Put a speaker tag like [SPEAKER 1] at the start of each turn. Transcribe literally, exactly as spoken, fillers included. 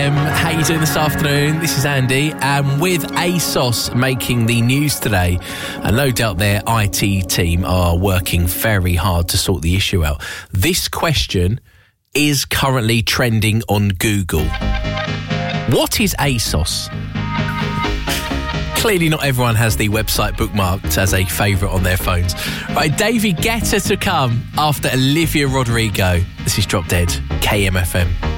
[SPEAKER 1] Um, how you doing this afternoon? This is Andy, and with ASOS making the news today, and no doubt their I T team are working very hard to sort the issue out. This question is currently trending on Google. What is ASOS? Clearly not everyone has the website bookmarked as a favourite on their phones. Right, David Guetta to come after Olivia Rodrigo. This is Drop Dead, K M F M.